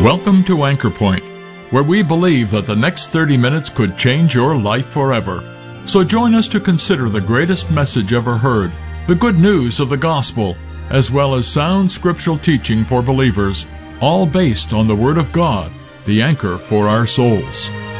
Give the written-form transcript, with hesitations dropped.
Welcome to Anchor Point, where we believe that the next 30 minutes could change your life forever. So join us to consider the greatest message ever heard, the good news of the gospel, as well as sound scriptural teaching for believers, all based on the Word of God, the anchor for our souls.